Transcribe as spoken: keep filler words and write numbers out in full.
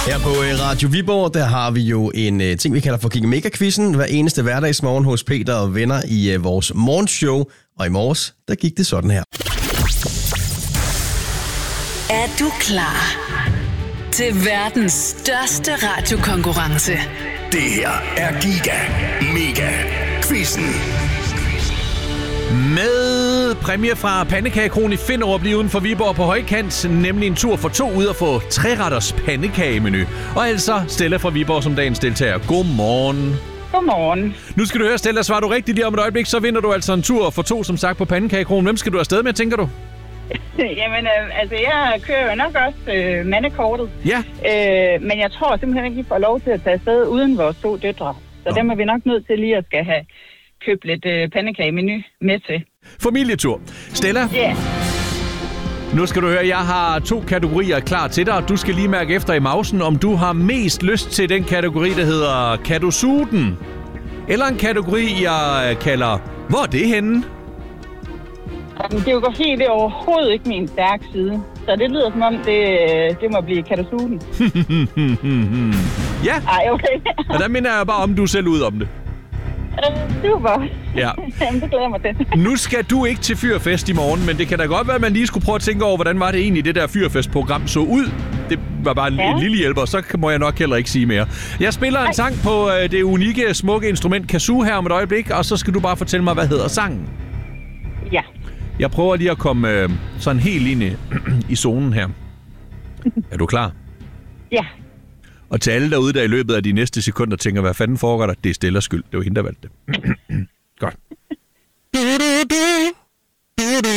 Her på Radio Viborg, der har vi jo en uh, ting, vi kalder for King Mega-quizzen. Hver eneste hverdagsmorgen hos Peter og venner i uh, vores morgenshow. Og i morges, der gik det sådan her. Er du klar til verdens største radiokonkurrence? Det her er Giga Mega Quizzen. Med præmie fra Pandekagekronen i Finderup lige uden for Viborg på højkant, nemlig en tur for to ud at få tre-retters pandekagemenu. Og altså Stella fra Viborg som dagens deltager. Godmorgen. Godmorgen. Nu skal du høre, Stella, svarer du rigtigt lige om et øjeblik, så vinder du altså en tur for to, som sagt, på Pandekagekronen. Hvem skal du afsted med, tænker du? Jamen, øh, altså, jeg kører jo nok også øh, mandekortet. Ja. Øh, men jeg tror simpelthen ikke, vi får lov til at tage afsted uden vores to døtre. Så Nå. dem er vi nok nødt til lige at skal have købt lidt øh, pandekagemenu med til. Familietur. Stella? Ja. Yeah. Nu skal du høre, jeg har to kategorier klar til dig, og du skal lige mærke efter i mausen, om du har mest lyst til den kategori, der hedder Kan du suge den? Eller en kategori, jeg kalder Hvor er det henne? Geografi, det er overhovedet ikke min stærke side. Så det lyder som om, det, det må blive Kan du suge den? Ja. Ej, okay. Og der minder jeg bare om, du selv ud om det. Super. Ja. Jamen, det glæder jeg mig til. Nu skal du ikke til fyrfest i morgen, men det kan da godt være, at man lige skulle prøve at tænke over, hvordan var det egentlig, det der fyrfestprogram så ud. Det var bare en, ja. en lille hjælper, så må jeg nok heller ikke sige mere. Jeg spiller en sang på øh, det unikke, smukke instrument kazoo her om et øjeblik, og så skal du bare fortælle mig, hvad hedder sangen? Ja. Jeg prøver lige at komme øh, sådan helt ind i, i zonen her. Er du klar? Ja. Og til alle derude, der i løbet af de næste sekunder tænker, hvad fanden foregår der? Det er Stellas skyld. Det var hende, der valgte det. Godt.